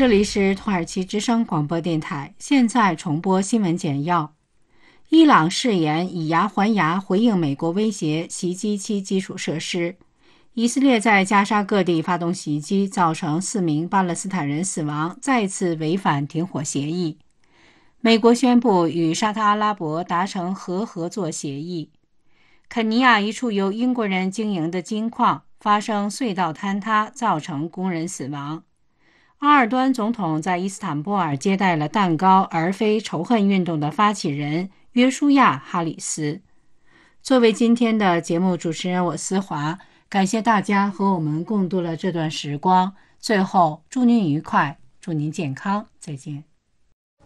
这里是土耳其之声广播电台，现在重播新闻简要。伊朗誓言以牙还牙回应美国威胁袭击其基础设施。以色列在加沙各地发动袭击，造成4名巴勒斯坦人死亡，再次违反停火协议。美国宣布与沙特阿拉伯达成核合作协议。肯尼亚一处由英国人经营的金矿发生隧道坍塌，造成工人死亡。阿尔端总统在伊斯坦布尔接待了蛋糕而非仇恨运动的发起人约书亚·哈里斯。作为今天的节目主持人，我思华，感谢大家和我们共度了这段时光。最后，祝您愉快，祝您健康，再见。